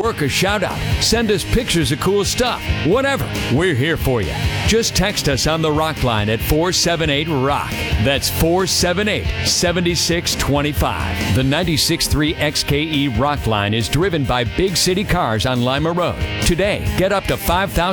work a shout out, send us pictures of cool stuff, whatever, we're here for you. Just text us on the Rock line at 478-ROCK. That's 478-7625. The 96.3 XKE Rock line is driven by Big City Cars on Lima Road. Today, get up to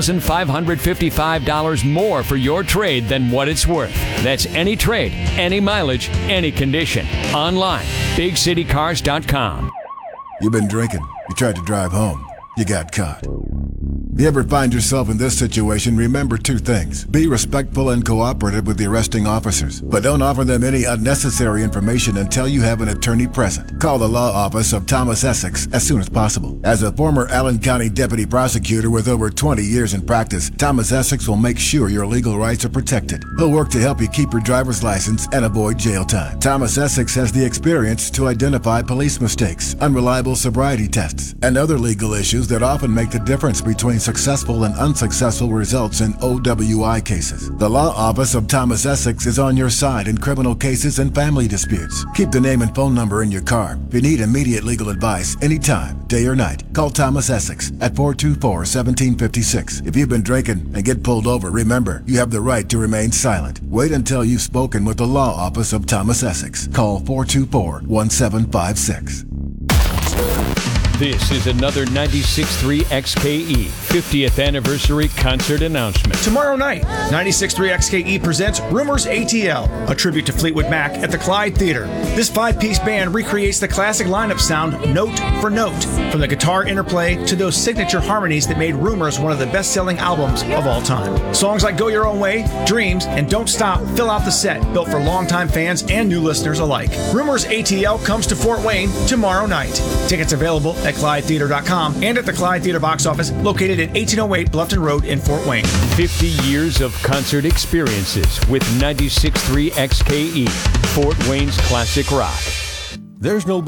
$5,555 more for your trade than what it's worth. That's any trade, any mileage, any condition. Online, BigCityCars.com. You've been drinking. You tried to drive home. You got caught. If you ever find yourself in this situation, remember two things. Be respectful and cooperative with the arresting officers, but don't offer them any unnecessary information until you have an attorney present. Call the law office of Thomas Essex as soon as possible. As a former Allen County deputy prosecutor with over 20 years in practice, Thomas Essex will make sure your legal rights are protected. He'll work to help you keep your driver's license and avoid jail time. Thomas Essex has the experience to identify police mistakes, unreliable sobriety tests, and other legal issues that often make the difference between successful and unsuccessful results in OWI cases. The law office of Thomas Essex is on your side in criminal cases and family disputes. Keep the name and phone number in your car. If you need immediate legal advice anytime, day or night, call Thomas Essex at 424-1756. If you've been drinking and get pulled over, remember, you have the right to remain silent. Wait until you've spoken with the law office of Thomas Essex. Call 424-1756. This is another 96.3 XKE 50th anniversary concert announcement. Tomorrow night, 96.3 XKE presents Rumors ATL, a tribute to Fleetwood Mac at the Clyde Theater. This 5-piece band recreates the classic lineup sound note for note, from the guitar interplay to those signature harmonies that made Rumors one of the best-selling albums of all time. Songs like Go Your Own Way, Dreams, and Don't Stop fill out the set, built for longtime fans and new listeners alike. Rumors ATL comes to Fort Wayne tomorrow night. Tickets available at ClydeTheater.com and at the Clyde Theater box office located at 1808 Bluffton Road in Fort Wayne. 50 years of concert experiences with 96.3 XKE, Fort Wayne's classic rock. There's no